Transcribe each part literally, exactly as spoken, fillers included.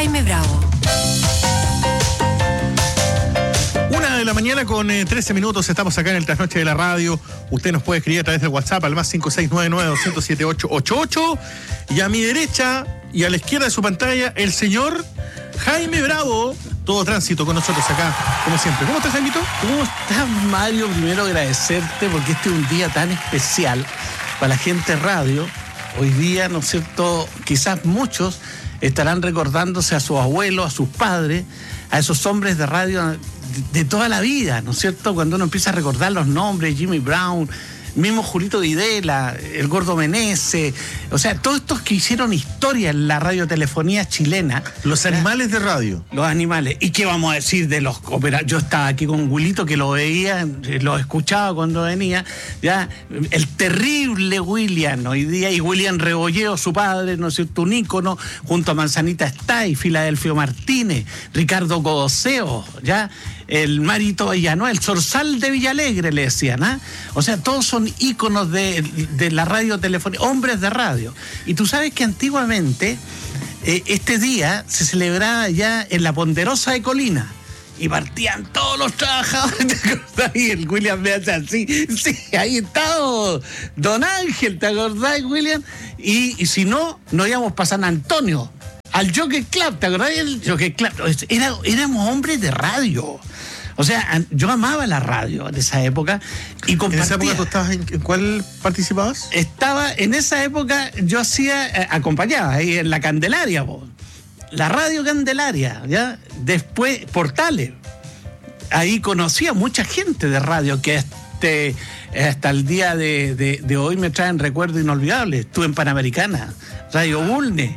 Jaime Bravo. Una de la mañana con eh, trece minutos, estamos acá en el Trasnoche de la Radio. Usted nos puede escribir a través del WhatsApp al más cinco seis nueve nueve, dos cero siete, ocho ocho ocho. Y a mi derecha y a la izquierda de su pantalla, el señor Jaime Bravo. Todo tránsito con nosotros acá, como siempre. ¿Cómo estás, Jaimito? ¿Cómo estás, Mario? Primero agradecerte porque este es un día tan especial para la gente de radio. Hoy día, ¿no es cierto? Quizás muchos estarán recordándose a sus abuelos, a sus padres, a esos hombres de radio de toda la vida, ¿no es cierto? Cuando uno empieza a recordar los nombres, Jimmy Brown, mismo Julito Videla, el Gordo Meneses, o sea, todos estos que hicieron historia en la radiotelefonía chilena. Los animales de radio. Los animales. ¿Y qué vamos a decir de los operadores? Yo estaba aquí con Wilito, que lo veía, lo escuchaba cuando venía, ya, el terrible William, hoy día, y William Rebolleo, su padre, ¿no es cierto?, un ícono, junto a Manzanita Stay, Filadelfio Martínez, Ricardo Codoseo, ya, el Marito Villanueva, el Zorzal de Villalegre, le decían, ¿ah? O sea, todos son íconos de, de la radiotelefonía, hombres de radio. Y tú sabes que antiguamente eh, este día se celebraba ya en la Ponderosa de Colina. Y partían todos los trabajadores. ¿Te acordás? Y el William me hace así. Sí, ahí está Don Ángel, ¿te acordás, William? Y, y si no, nos íbamos para San Antonio, al Jockey Club, ¿te acordás del Jockey Club? Era, éramos hombres de radio. O sea, yo amaba la radio en esa época y compartía. ¿En esa época tú estabas en, en cuál participabas? Estaba, en esa época yo hacía, eh, acompañaba ahí en la Candelaria, po. La radio Candelaria, ¿ya? Después, Portales. Ahí conocí a mucha gente de radio que este, hasta el día de, de, de hoy me traen recuerdos inolvidables. Estuve en Panamericana, Radio Bulne.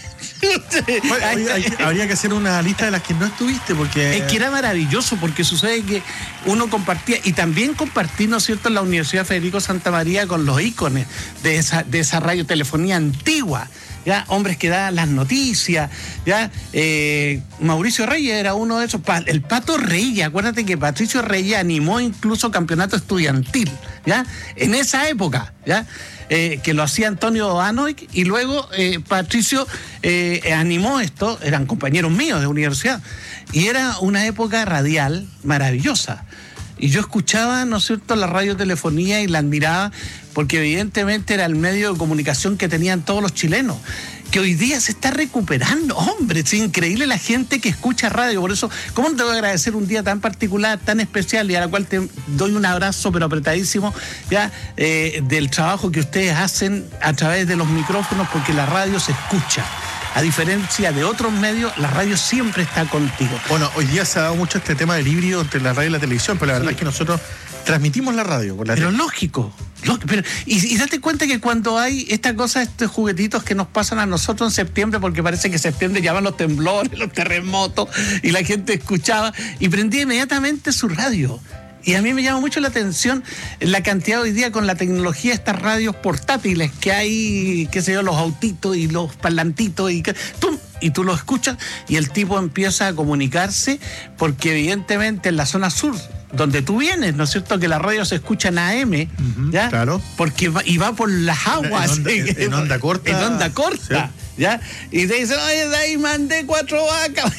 Bueno, hay, hay, habría que hacer una lista de las que no estuviste, porque... Es que era maravilloso, porque sucede que uno compartía, y también compartí, ¿no es cierto?, en la Universidad Federico Santa María con los íconos de esa, de esa radiotelefonía antigua, ya, hombres que daban las noticias, ya, eh, Mauricio Reyes era uno de esos, el Pato Reyes, acuérdate que Patricio Reyes animó incluso campeonato estudiantil, ya, en esa época, ya, Eh, que lo hacía Antonio Anoic, y luego eh, Patricio eh, animó esto, eran compañeros míos de universidad, y era una época radial maravillosa. Y yo escuchaba, ¿no es cierto?, la radiotelefonía y la admiraba, porque evidentemente era el medio de comunicación que tenían todos los chilenos, que hoy día se está recuperando. Hombre, es increíble la gente que escucha radio. Por eso, ¿cómo te voy a agradecer un día tan particular, tan especial, y a la cual te doy un abrazo, pero apretadísimo, ya, eh, del trabajo que ustedes hacen a través de los micrófonos, porque la radio se escucha. A diferencia de otros medios, la radio siempre está contigo. Bueno, hoy día se ha dado mucho este tema del híbrido entre la radio y la televisión, pero la verdad sí. es que nosotros transmitimos la radio. Por la pero tele. lógico. lógico pero, y, y date cuenta que cuando hay esta cosa, estos juguetitos que nos pasan a nosotros en septiembre, porque parece que en septiembre ya van los temblores, los terremotos, y la gente escuchaba, y prendía inmediatamente su radio. Y a mí me llama mucho la atención la cantidad hoy día con la tecnología de estas radios portátiles que hay, qué sé yo, los autitos y los parlantitos y, ¡tum! Y tú lo escuchas y el tipo empieza a comunicarse, porque evidentemente en la zona sur, donde tú vienes, ¿no es cierto?, que la radio se escucha en A M, uh-huh, ¿ya? Claro. Porque va, y va por las aguas. En onda, en, en onda corta. En onda corta. Sí. ¿Ya? Y te dicen, oye, de ahí mandé cuatro vacas.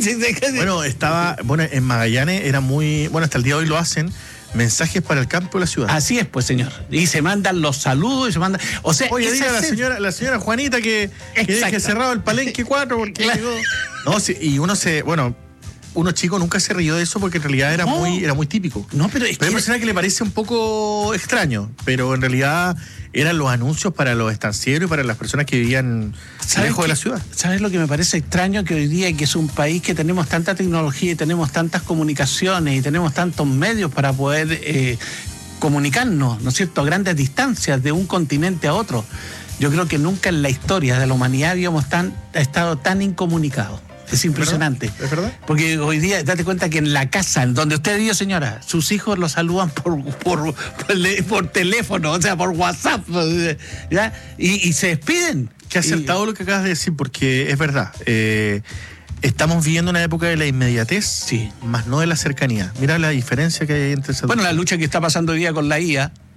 Bueno, estaba, bueno, en Magallanes era muy, bueno, hasta el día de hoy lo hacen, mensajes para el campo de la ciudad. Así es, pues, señor. Y se mandan los saludos y se mandan, o sea, oye, diga a la señora, la señora Juanita que, que deje cerrado el Palenque cuatro porque claro. llegó. No, sí, y uno se, bueno, uno chico nunca se rió de eso porque en realidad era no. muy, era muy típico. No, pero es pero hay que... personas que le parece un poco extraño, pero en realidad eran los anuncios para los estancieros y para las personas que vivían lejos de la ciudad. ¿Sabes lo que me parece extraño? Que hoy día, que es un país que tenemos tanta tecnología y tenemos tantas comunicaciones y tenemos tantos medios para poder eh, comunicarnos, ¿no es cierto?, a grandes distancias de un continente a otro. Yo creo que nunca en la historia de la humanidad habíamos tan, estado tan incomunicados. Es impresionante. ¿Es verdad? Porque hoy día, date cuenta que en la casa, en donde usted vive, señora, sus hijos lo saludan por, por, por, por teléfono, o sea, por WhatsApp, ¿ya? Y, y se despiden. Qué acertado y... lo que acabas de decir, porque es verdad. Eh, estamos viviendo una época de la inmediatez, sí, más no de la cercanía. Mira la diferencia que hay entre esas Bueno, dos. la lucha que está pasando hoy día con la I A,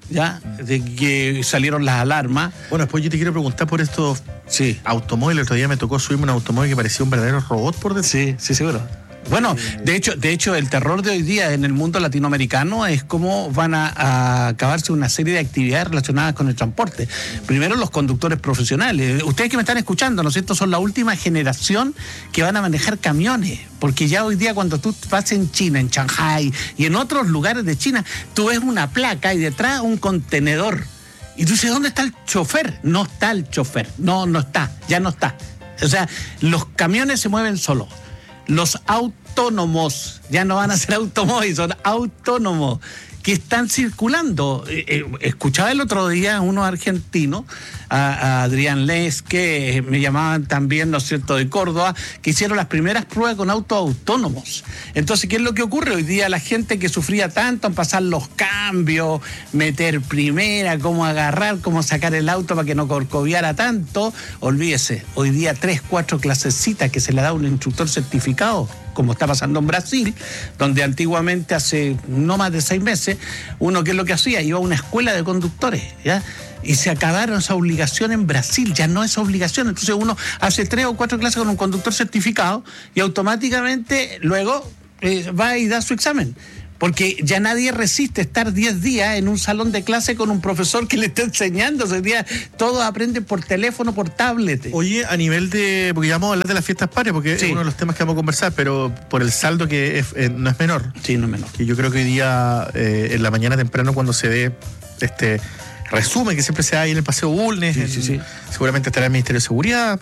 ya, de que salieron las alarmas. Bueno, después yo te quiero preguntar por estos sí. automóviles. El otro día me tocó subirme un automóvil que parecía un verdadero robot por dentro. Sí, sí, seguro. Bueno, de hecho, de hecho, el terror de hoy día en el mundo latinoamericano es cómo van a, a acabarse una serie de actividades relacionadas con el transporte. Primero, los conductores profesionales. Ustedes que me están escuchando, ¿no es cierto?, son la última generación que van a manejar camiones. Porque ya hoy día cuando tú vas en China, en Shanghai y en otros lugares de China, tú ves una placa y detrás un contenedor. Y tú dices, ¿dónde está el chofer? No está el chofer. No, no está. Ya no está. O sea, los camiones se mueven solos. Los autónomos, ya no van a ser automóviles, son autónomos, que están circulando. Eh, eh, escuchaba el otro día a unos argentinos, a, a Adrián Les, que me llamaban también, ¿no es cierto?, de Córdoba, que hicieron las primeras pruebas con autos autónomos. Entonces, ¿qué es lo que ocurre? Hoy día la gente que sufría tanto en pasar los cambios, meter primera, cómo agarrar, cómo sacar el auto para que no corcoviara tanto, olvídese, hoy día tres, cuatro clasecitas que se le da a un instructor certificado, como está pasando en Brasil, donde antiguamente, hace no más de seis meses, uno, ¿qué es lo que hacía? Iba a una escuela de conductores, ¿ya? Y se acabaron esa obligación en Brasil, ya no es obligación. Entonces uno hace tres o cuatro clases con un conductor certificado y automáticamente luego eh, va y da su examen. Porque ya nadie resiste estar diez días en un salón de clase con un profesor que le está enseñando. Hoy día todos aprenden por teléfono, por tablet. Oye, a nivel de... Porque ya vamos a hablar de las fiestas patrias, porque sí. es uno de los temas que vamos a conversar, pero por el saldo que es, eh, no es menor. Sí, no es menor. Y yo creo que hoy día, eh, en la mañana temprano, cuando se ve este resumen que siempre se da ahí en el Paseo Bulnes, sí, en, sí, sí. seguramente estará el Ministerio de Seguridad,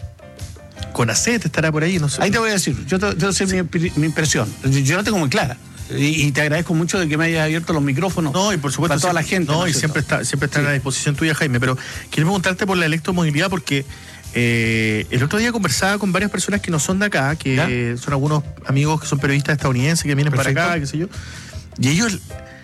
CONACET estará por ahí, no sé. Ahí te voy a decir, yo te, te voy a decir mi, mi impresión. Yo la tengo muy clara. Y, y te agradezco mucho de que me hayas abierto los micrófonos. No, y por supuesto. Para toda siempre, la gente. No, ¿no? y siempre está, siempre está sí. a la disposición tuya, Jaime. Pero quiero preguntarte por la electromovilidad, porque eh, el otro día conversaba con varias personas que no son de acá, que ¿Ya? son algunos amigos que son periodistas estadounidenses que vienen Perfecto. para acá, qué sé yo. Y ellos.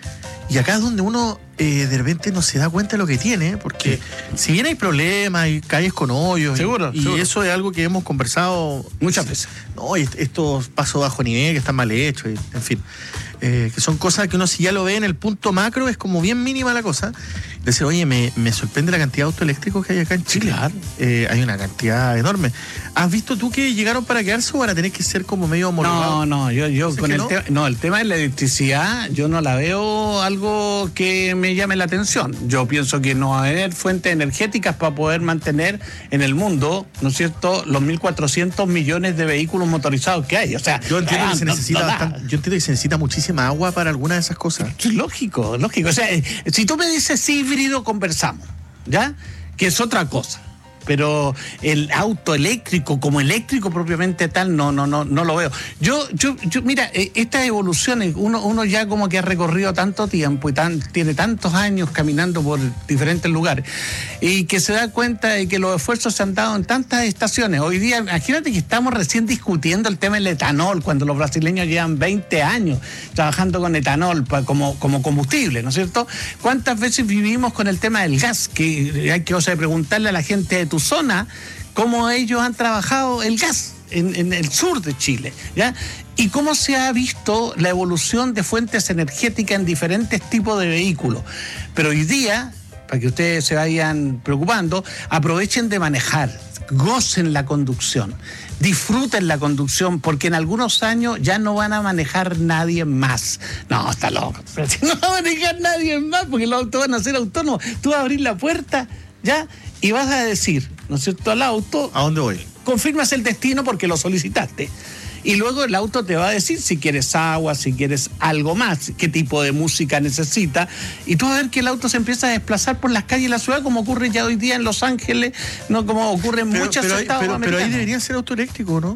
Y acá es donde uno eh, de repente no se da cuenta de lo que tiene, porque sí. si bien hay problemas, hay calles con hoyos, seguro, y, y seguro. eso es algo que hemos conversado muchas veces. No, y estos pasos bajo nivel que están mal hechos, y, en fin, eh, que son cosas que uno si ya lo ve en el punto macro es como bien mínima la cosa. Decir, oye, me, me sorprende la cantidad de autos eléctricos que hay acá en Chile. Sí, claro. eh, hay una cantidad enorme. ¿Has visto tú que llegaron para quedarse o van a tener que ser como medio homologados? No, no, yo, yo con el no? tema, no, el tema de la electricidad, yo no la veo algo que me llame la atención. Yo pienso que no va a haber fuentes energéticas para poder mantener en el mundo, ¿no es cierto?, los mil cuatrocientos millones de vehículos motorizados que hay. O sea, yo entiendo, ah, que se no, necesita no, bastante, yo entiendo que se necesita muchísima agua para algunas de esas cosas. Lógico, lógico. O sea, si tú me dices sí, híbrido, conversamos, ¿ya? Que es otra cosa. Pero el auto eléctrico como eléctrico propiamente tal no no no no lo veo. Yo yo yo mira, estas evoluciones uno uno ya como que ha recorrido tanto tiempo y tan, tiene tantos años caminando por diferentes lugares y que se da cuenta de que los esfuerzos se han dado en tantas estaciones. Hoy día imagínate que estamos recién discutiendo el tema del etanol cuando los brasileños llevan veinte años trabajando con etanol pa, como como combustible, ¿no es cierto? ¿Cuántas veces vivimos con el tema del gas? Que hay que, o sea, preguntarle a la gente de tu zona cómo ellos han trabajado el gas en, en el sur de Chile, ¿ya? Y cómo se ha visto la evolución de fuentes energéticas en diferentes tipos de vehículos. Pero hoy día, para que ustedes se vayan preocupando, aprovechen de manejar, gocen la conducción, disfruten la conducción, porque en algunos años ya no van a manejar nadie más. No, está loco. No va a manejar nadie más porque los autos van a ser autónomos. Tú vas a abrir la puerta, ¿ya? Y vas a decir, ¿no es cierto?, al auto... ¿A dónde voy? Confirmas el destino porque lo solicitaste. Y luego el auto te va a decir si quieres agua, si quieres algo más, qué tipo de música necesita. Y tú vas a ver que el auto se empieza a desplazar por las calles de la ciudad, como ocurre ya hoy día en Los Ángeles, no como ocurre en pero, muchas pero, estados pero, americanos. pero ahí debería ser auto eléctrico, ¿no?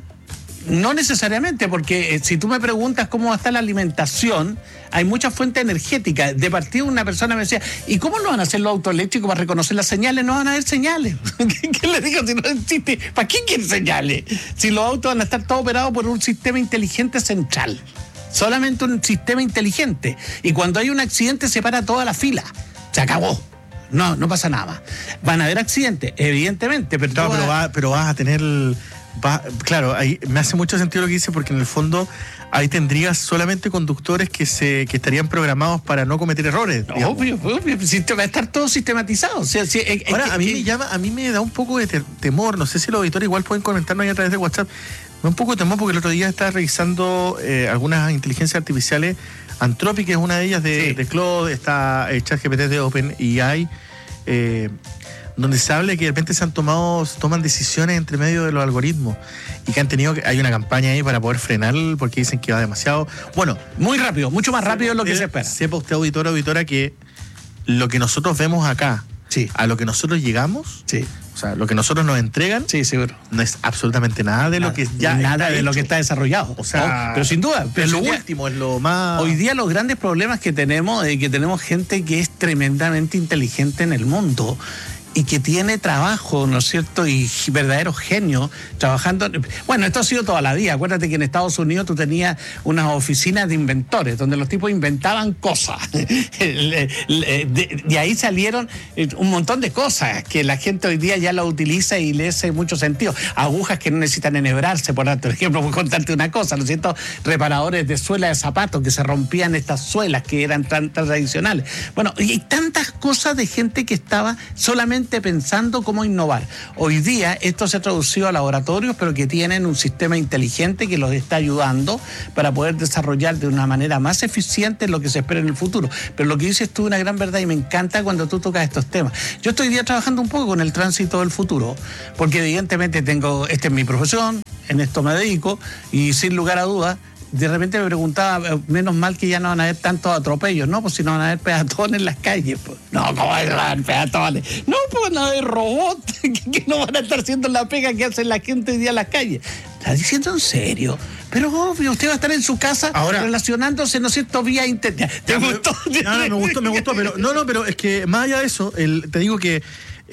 No necesariamente, porque eh, si tú me preguntas cómo va a estar la alimentación, hay muchas fuentes energéticas. De partida una persona me decía, ¿y cómo lo van a hacer los autos eléctricos para reconocer las señales? No van a haber señales. ¿Qué, qué le digo si no existe? ¿Para qué quieren señales? Si los autos van a estar todos operados por un sistema inteligente central. Solamente un sistema inteligente. Y cuando hay un accidente se para toda la fila. Se acabó. No, no pasa nada más. Van a haber accidentes, evidentemente. Pero, claro, vas... pero, va, pero vas a tener... va, claro, ahí me hace mucho sentido lo que dice, porque en el fondo ahí tendrías solamente conductores que se que estarían programados para no cometer errores. Obvio, obvio, va a estar todo sistematizado. O sea, si, es, Ahora, es que, a mí que, me llama, a mí me da un poco de temor, no sé si los auditores igual pueden comentarnos ahí a través de WhatsApp, me da un poco de temor porque el otro día estaba revisando eh, algunas inteligencias artificiales. Anthropic es una de ellas de, sí. de Claude, está eh, ChatGPT de OpenAI, eh, donde se habla que de repente se han tomado, toman decisiones entre medio de los algoritmos y que han tenido, hay una campaña ahí para poder frenar porque dicen que va demasiado. Bueno, muy rápido, mucho más rápido de lo que se espera. Sepa usted, auditor, auditora, que lo que nosotros vemos acá, sí. a lo que nosotros llegamos, sí. o sea, lo que nosotros nos entregan, sí, seguro. no es absolutamente nada de nada, lo que ya nada de hecho. Lo que está desarrollado. O sea, oh, pero sin duda, pero es lo día, último, es lo más. Hoy día los grandes problemas que tenemos es que tenemos gente que es tremendamente inteligente en el mundo y que tiene trabajo, ¿no es cierto? Y verdaderos genios trabajando. Bueno, esto ha sido toda la vida. Acuérdate que en Estados Unidos tú tenías unas oficinas de inventores, donde los tipos inventaban cosas. De ahí salieron un montón de cosas que la gente hoy día ya la utiliza y le hace mucho sentido. Agujas que no necesitan enhebrarse, por ejemplo, voy a contarte una cosa, ¿no es cierto? Reparadores de suela de zapatos que se rompían estas suelas que eran tan, tan tradicionales. Bueno, y hay tantas cosas de gente que estaba solamente pensando cómo innovar. Hoy día esto se ha traducido a laboratorios, pero que tienen un sistema inteligente que los está ayudando para poder desarrollar de una manera más eficiente lo que se espera en el futuro. Pero lo que dices tú es una gran verdad y me encanta cuando tú tocas estos temas. Yo estoy hoy día trabajando un poco con el tránsito del futuro, porque evidentemente tengo, esta es mi profesión, en esto me dedico y sin lugar a dudas, de repente me preguntaba, menos mal que ya no van a haber tantos atropellos, ¿no? Pues si no van a haber peatones en las calles. Pues. No, ¿cómo van a haber peatones? No, pues van a haber robots que, que no van a estar haciendo la pega que hace la gente hoy día en las calles. ¿Estás diciendo en serio? Pero obvio, usted va a estar en su casa ahora relacionándose, ¿no es cierto?, vía internet. ¿Te ya, gustó? No, no, me gustó, me gustó, pero no, no, pero es que más allá de eso, el, te digo que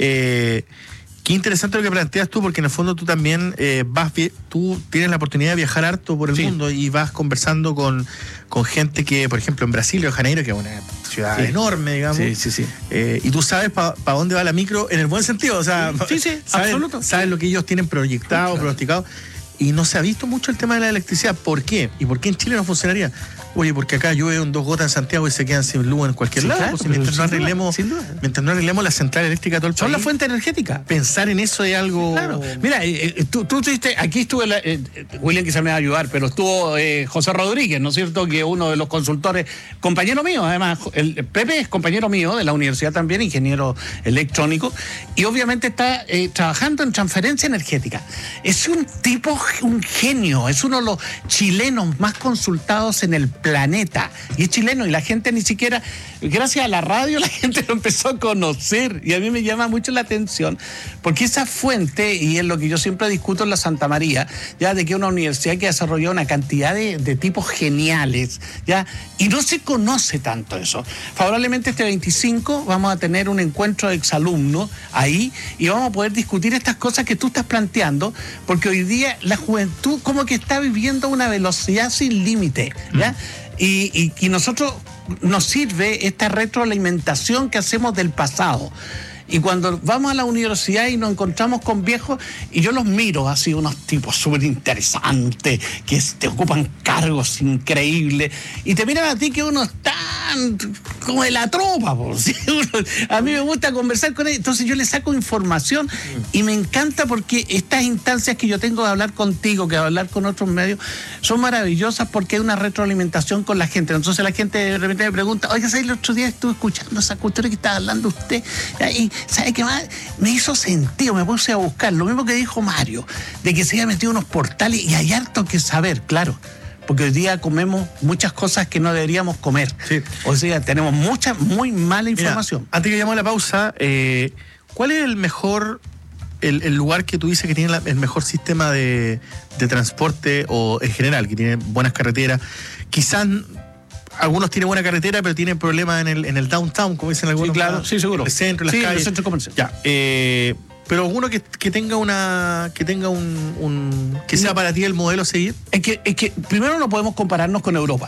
eh, qué interesante lo que planteas tú, porque en el fondo tú también eh, vas, tú tienes la oportunidad de viajar harto por el sí. mundo y vas conversando con, con gente que, por ejemplo, en Brasil, Río de Janeiro, que es una ciudad sí. enorme, digamos. Sí, sí, sí. Eh, y tú sabes para pa dónde va la micro en el buen sentido, o sea, sí, sí, sabes, absoluto. sabes lo que ellos tienen proyectado, claro. pronosticado. Y no se ha visto mucho el tema de la electricidad. ¿Por qué? ¿Y por qué en Chile no funcionaría? Oye, porque acá llueve dos gotas en Santiago y se quedan sin luz en cualquier sí, lado. Claro, pues, mientras, no arreglemos, duda, mientras no arreglemos la central eléctrica de todo el Son país. la fuente energética. Pensar en eso es algo. Claro. Mira, eh, tú, tú estuviste, aquí estuvo, la, eh, William quizá me va a ayudar, pero estuvo eh, José Rodríguez, ¿no es cierto? Que uno de los consultores, compañero mío, además, el Pepe es compañero mío de la universidad también, ingeniero electrónico, y obviamente está eh, trabajando en transferencia energética. Es un tipo, un genio, es uno de los chilenos más consultados en el planeta. Y es chileno y la gente ni siquiera, gracias a la radio, la gente lo empezó a conocer y a mí me llama mucho la atención porque esa fuente, y es lo que yo siempre discuto en la Santa María, ya de que es una universidad que ha desarrollado una cantidad de, de tipos geniales, ya, y no se conoce tanto eso. Favorablemente este veinticinco vamos a tener un encuentro de exalumnos ahí y vamos a poder discutir estas cosas que tú estás planteando, porque hoy día la juventud como que está viviendo una velocidad sin límite, ¿ya? Mm. Y, y, y nosotros nos sirve esta retroalimentación que hacemos del pasado. Y cuando vamos a la universidad y nos encontramos con viejos, y yo los miro así, unos tipos súper interesantes, que te ocupan cargos increíbles, y te miran a ti que uno está como de la tropa, por ¿sí? A mí me gusta conversar con ellos, entonces yo les saco información y me encanta porque estas instancias que yo tengo de hablar contigo, que de hablar con otros medios, son maravillosas porque hay una retroalimentación con la gente. Entonces la gente de repente me pregunta, oiga, ¿sabes? El otro día estuve escuchando esa cuestión que estaba hablando usted, y ¿sabe qué más? Me hizo sentido, me puse a buscar, lo mismo que dijo Mario, de que se había metido unos portales y hay harto que saber, claro. Porque hoy día comemos muchas cosas que no deberíamos comer. Sí. O sea, tenemos mucha, muy mala información. Mira, antes que llamemos a la pausa, eh, ¿cuál es el mejor, el, el lugar que tú dices que tiene la, el mejor sistema de, de transporte o en general, que tiene buenas carreteras? Quizás algunos tienen buena carretera, pero tienen problemas en el, en el downtown, como dicen algunos. Sí, claro, sí, seguro. En el centro, en las sí, calles. En el centro comercial. Ya, eh... pero alguno que, que tenga una que tenga un, un que sea para ti el modelo a seguir. Es que, es que primero no podemos compararnos con Europa.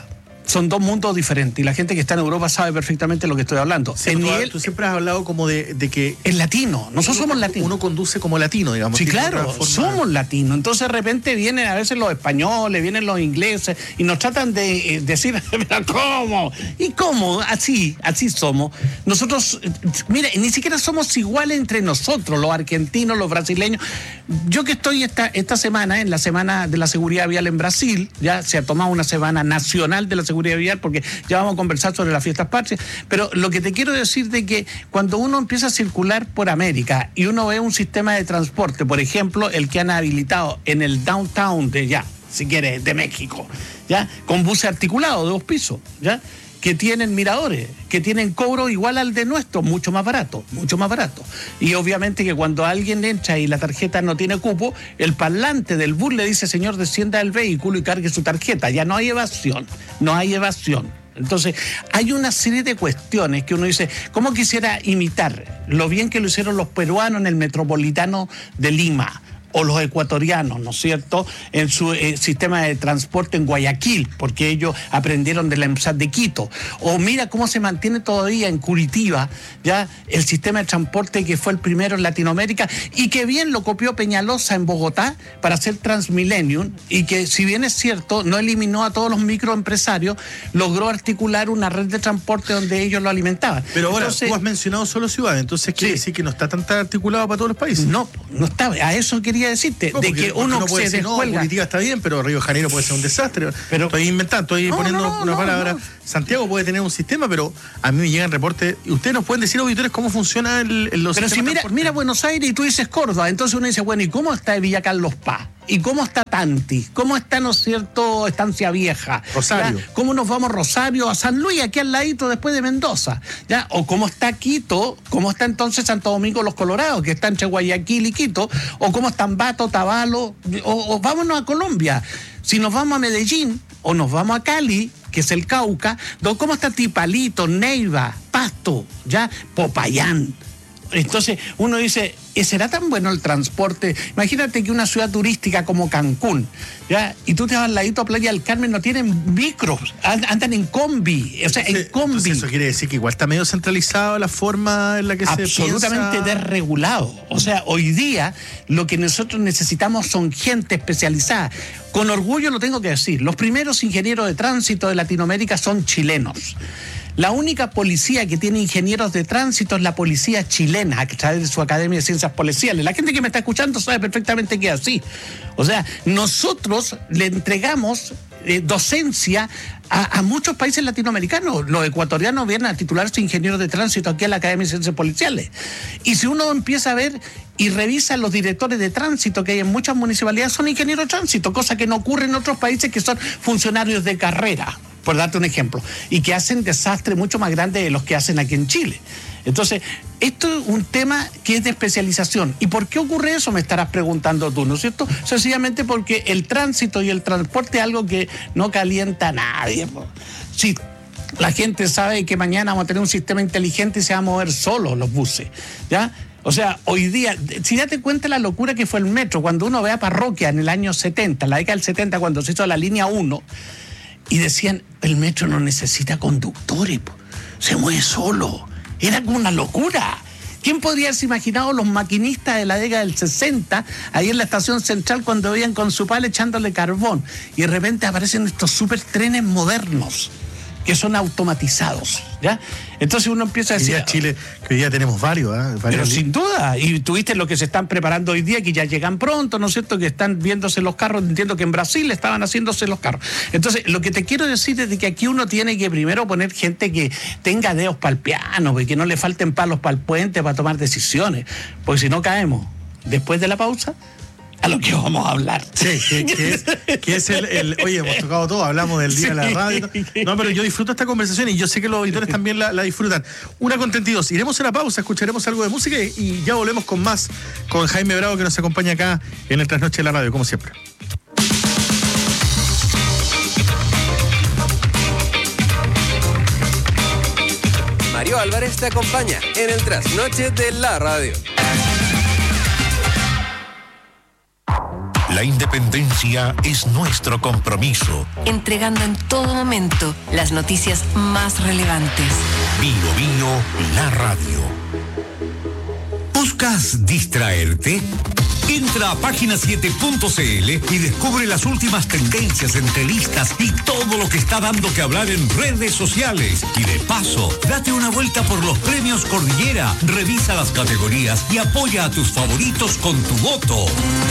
son dos mundos diferentes y la gente que está en Europa sabe perfectamente lo que estoy hablando. Sí, el tú, nivel, tú siempre has hablado como de, de que... Es latino, nosotros uno, somos latinos. Uno conduce como latino, digamos. Sí, claro, forma... somos latinos. Entonces de repente vienen a veces los españoles, vienen los ingleses y nos tratan de eh, decir, ¿pero cómo? ¿Y cómo? Así, así somos. Nosotros, mira, ni siquiera somos iguales entre nosotros, los argentinos, los brasileños. Yo que estoy esta, esta semana, en la semana de la seguridad vial en Brasil, ya se ha tomado una semana nacional de la seguridad vial porque ya vamos a conversar sobre las fiestas patrias, pero lo que te quiero decir de que cuando uno empieza a circular por América y uno ve un sistema de transporte, por ejemplo, el que han habilitado en el downtown de ya, si quieres, de México, ya, con buses articulados de dos pisos, ya, que tienen miradores, que tienen cobro igual al de nuestro, mucho más barato, mucho más barato. Y obviamente que cuando alguien entra y la tarjeta no tiene cupo, el parlante del bus le dice, señor, descienda del vehículo y cargue su tarjeta. Ya no hay evasión, no hay evasión. Entonces, hay una serie de cuestiones que uno dice, ¿cómo quisiera imitar lo bien que lo hicieron los peruanos en el metropolitano de Lima? O los ecuatorianos, ¿no es cierto?, en su eh, sistema de transporte en Guayaquil, porque ellos aprendieron de la EMSAT de Quito. O mira cómo se mantiene todavía en Curitiba, ya, el sistema de transporte que fue el primero en Latinoamérica y que bien lo copió Peñalosa en Bogotá para hacer Transmillennium y que, si bien es cierto, no eliminó a todos los microempresarios, logró articular una red de transporte donde ellos lo alimentaban. Pero ahora, entonces, tú has mencionado solo ciudades, entonces quiere sí. decir que no está tan articulado para todos los países. No, no está, a eso quería decirte, no, de que uno no puede se decir, descuelga. No, Curitiba está bien, pero Río de Janeiro puede ser un desastre. Pero, estoy inventando, estoy no, poniendo no, una no, palabra. No. Santiago puede tener un sistema, pero a mí me llegan reportes. Y ustedes nos pueden decir, auditores, cómo funciona el, el los Pero si mira, mira Buenos Aires y tú dices Córdoba, entonces uno dice, bueno, ¿y cómo está Villa Carlos Paz? ¿Y cómo está Tanti? ¿Cómo está, no es cierto, Estancia Vieja? Rosario. ¿Ya? ¿Cómo nos vamos Rosario a San Luis, aquí al ladito después de Mendoza? ¿Ya? ¿O cómo está Quito? ¿Cómo está entonces Santo Domingo Los Colorados, que está entre Guayaquil y Quito? ¿O cómo están Bato, Tabalo? O, o vámonos a Colombia. Si nos vamos a Medellín o nos vamos a Cali, que es el Cauca, ¿cómo está Tipalito, Neiva, Pasto, ya, Popayán? Entonces uno dice, ¿será tan bueno el transporte? Imagínate que una ciudad turística como Cancún, ¿ya? Y tú te vas al ladito a Playa del Carmen, no tienen micros, andan en combi, o sea, entonces, en combi. Entonces eso quiere decir que igual está medio centralizado la forma en la que se piensa. Absolutamente desregulado. O sea, hoy día lo que nosotros necesitamos son gente especializada. Con orgullo lo tengo que decir, los primeros ingenieros de tránsito de Latinoamérica son chilenos. La única policía que tiene ingenieros de tránsito es la policía chilena, a través de su Academia de Ciencias Policiales. La gente que me está escuchando sabe perfectamente que es así. O sea, nosotros le entregamos eh, docencia a, a muchos países latinoamericanos. Los ecuatorianos vienen a titularse ingenieros de tránsito aquí a la Academia de Ciencias Policiales. Y si uno empieza a ver y revisa los directores de tránsito que hay en muchas municipalidades, son ingenieros de tránsito, cosa que no ocurre en otros países que son funcionarios de carrera, por darte un ejemplo, y que hacen desastres mucho más grandes de los que hacen aquí en Chile. Entonces, esto es un tema que es de especialización. ¿Y por qué ocurre eso? Me estarás preguntando tú, ¿no es cierto? Sencillamente porque el tránsito y el transporte es algo que no calienta a nadie. Si la gente sabe que mañana vamos a tener un sistema inteligente y se va a mover solo los buses, ¿ya? O sea, hoy día, si date cuenta la locura que fue el metro, cuando uno ve a Parroquia en el año setenta, en la década del setenta, cuando se hizo la línea uno, y decían, el metro no necesita conductores, se mueve solo. Era como una locura. ¿Quién podría haberse imaginado los maquinistas de la década del sesenta, ahí en la estación central, cuando veían con su pala echándole carbón? Y de repente aparecen estos super trenes modernos, que son automatizados, ¿ya? Entonces uno empieza a decir... Hoy día Chile, que hoy día tenemos varios, ¿eh? Pero varios sin duda, y tuviste lo que se están preparando hoy día, que ya llegan pronto, ¿no es cierto?, que están viéndose los carros, entiendo que en Brasil estaban haciéndose los carros. Entonces, lo que te quiero decir es de que aquí uno tiene que primero poner gente que tenga dedos para el piano, y que no le falten palos para el puente para tomar decisiones, porque si no caemos, después de la pausa, a lo que vamos a hablar. Sí, que, que es, que es el, el... Oye, hemos tocado todo, hablamos del día de la radio. No, pero yo disfruto esta conversación y yo sé que los auditores también la, la disfrutan. Una con treinta y dos. Iremos a la pausa, escucharemos algo de música y ya volvemos con más con Jaime Bravo, que nos acompaña acá en el Trasnoche de la Radio, como siempre. Mario Álvarez te acompaña en el Trasnoche de la Radio. La independencia es nuestro compromiso. Entregando en todo momento las noticias más relevantes. Bio Bio, la radio. ¿Buscas distraerte? Entra a página siete punto c l y descubre las últimas tendencias, entrevistas y todo lo que está dando que hablar en redes sociales. Y de paso, date una vuelta por los premios Cordillera, revisa las categorías y apoya a tus favoritos con tu voto.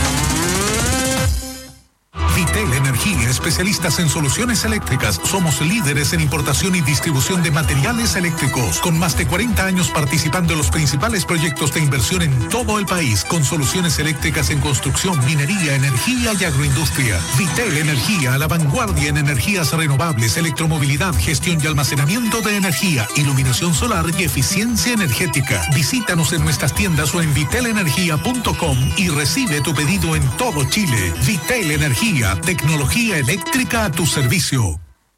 Vitel Energía, especialistas en soluciones eléctricas. Somos líderes en importación y distribución de materiales eléctricos, con más de cuarenta años participando en los principales proyectos de inversión en todo el país, con soluciones eléctricas en construcción, minería, energía y agroindustria. Vitel Energía, a la vanguardia en energías renovables, electromovilidad, gestión y almacenamiento de energía, iluminación solar y eficiencia energética. Visítanos en nuestras tiendas o en vitel energía punto com y recibe tu pedido en todo Chile. Vitel Energía, tecnología eléctrica a tu servicio.